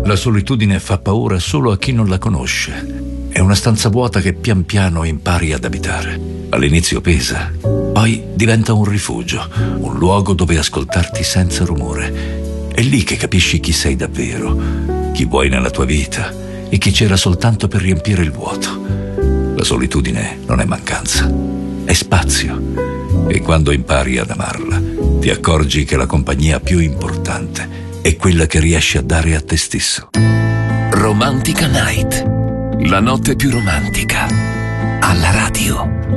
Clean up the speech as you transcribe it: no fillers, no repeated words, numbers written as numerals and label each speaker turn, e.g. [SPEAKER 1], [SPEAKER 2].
[SPEAKER 1] La solitudine fa paura solo a chi non la conosce. È una stanza vuota che pian piano impari ad abitare. All'inizio pesa, poi diventa un rifugio, un luogo dove ascoltarti senza rumore. È lì che capisci chi sei davvero, chi vuoi nella tua vita e chi c'era soltanto per riempire il vuoto. La solitudine non è mancanza, è spazio. E quando impari ad amarla, ti accorgi che la compagnia più importante è quella che riesci a dare a te stesso.
[SPEAKER 2] Romantica Night, la notte più romantica, alla radio.